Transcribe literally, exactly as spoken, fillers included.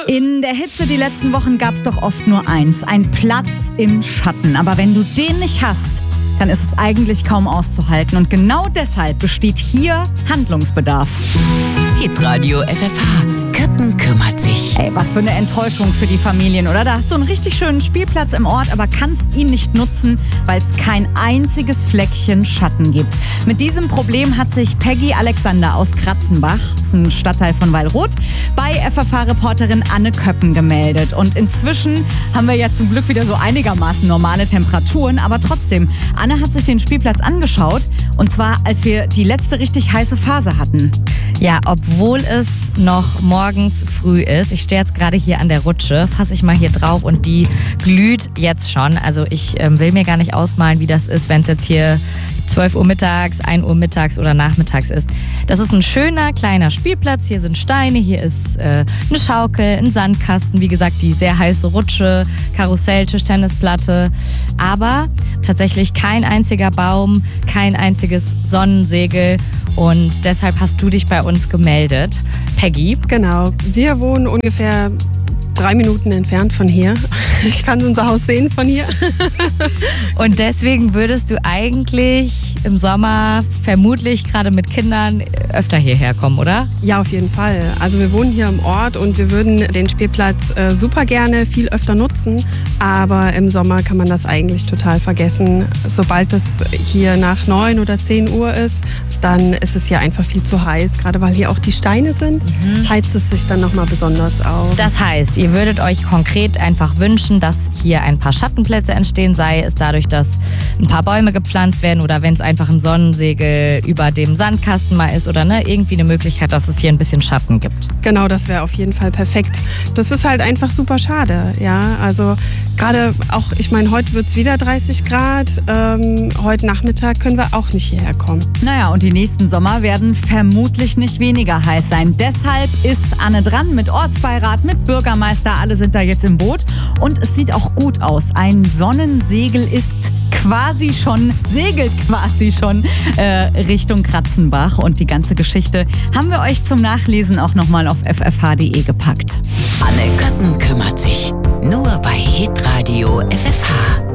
In der Hitze die letzten Wochen gab es doch oft nur eins, ein Platz im Schatten. Aber wenn du den nicht hast, dann ist es eigentlich kaum auszuhalten. Und genau deshalb besteht hier Handlungsbedarf. Hitradio F F H. Köppen kümmert sich. Ey, was für eine Enttäuschung für die Familien, oder? Da hast du einen richtig schönen Spielplatz im Ort, aber kannst ihn nicht nutzen, weil es kein einziges Fleckchen Schatten gibt. Mit diesem Problem hat sich Peggy Alexander aus Kratzenbach, das ist ein Stadtteil von Weilroth, bei F F H-Reporterin Anne Köppen gemeldet. Und inzwischen haben wir ja zum Glück wieder so einigermaßen normale Temperaturen, aber trotzdem, Anne hat sich den Spielplatz angeschaut, und zwar als wir die letzte richtig heiße Phase hatten. Ja, obwohl es noch morgens früh ist. Ich stehe jetzt gerade hier an der Rutsche, fasse ich mal hier drauf und die glüht jetzt schon. Also ich ähm, will mir gar nicht ausmalen, wie das ist, wenn es jetzt hier zwölf Uhr mittags, ein Uhr mittags oder nachmittags ist. Das ist ein schöner kleiner Spielplatz. Hier sind Steine, hier ist äh, eine Schaukel, ein Sandkasten, wie gesagt, die sehr heiße Rutsche, Karussell, Tischtennisplatte. Aber tatsächlich kein einziger Baum, kein einziges Sonnensegel. Und deshalb hast du dich bei uns gemeldet. Peggy? Genau. Wir wohnen ungefähr drei Minuten entfernt von hier. Ich kann unser Haus sehen von hier. Und deswegen würdest du eigentlich im Sommer vermutlich gerade mit Kindern öfter hierher kommen, oder? Ja, auf jeden Fall. Also wir wohnen hier im Ort und wir würden den Spielplatz äh, super gerne viel öfter nutzen. Aber im Sommer kann man das eigentlich total vergessen. Sobald es hier nach neun oder zehn Uhr ist, dann ist es hier einfach viel zu heiß. Gerade weil hier auch die Steine sind, mhm. heizt es sich dann nochmal besonders auf. Das heißt, ihr würdet euch konkret einfach wünschen, dass hier ein paar Schattenplätze entstehen, sei es dadurch, dass ein paar Bäume gepflanzt werden oder wenn es einfach ein Sonnensegel über dem Sandkasten mal ist oder ne, irgendwie eine Möglichkeit, dass es hier ein bisschen Schatten gibt. Genau, das wäre auf jeden Fall perfekt. Das ist halt einfach super schade. Ja, also gerade auch, ich meine, heute wird es wieder dreißig Grad. Ähm, heute Nachmittag können wir auch nicht hierher kommen. Naja, und die nächsten Sommer werden vermutlich nicht weniger heiß sein. Deshalb ist Anne dran mit Ortsbeirat, mit Bürgermeister. Alle sind da jetzt im Boot. Und es sieht auch gut aus. Ein Sonnensegel ist quasi schon, segelt quasi schon äh, Richtung Kratzenbach. Und die ganze Geschichte haben wir euch zum Nachlesen auch nochmal auf f f h punkt d e gepackt. Anne Köppen kümmert sich. Nur bei Hitradio F F H.